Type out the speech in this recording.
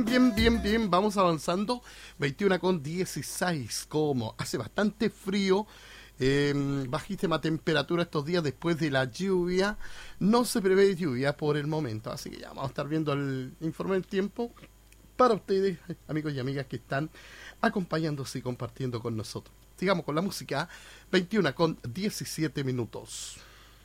bien, vamos avanzando. 21:16, como hace bastante frío, bajísima temperatura estos días después de la lluvia. No se prevé lluvia por el momento, así que ya vamos a estar viendo el informe del tiempo para ustedes, amigos y amigas que están acompañándose y compartiendo con nosotros. Sigamos con la música, 21:17.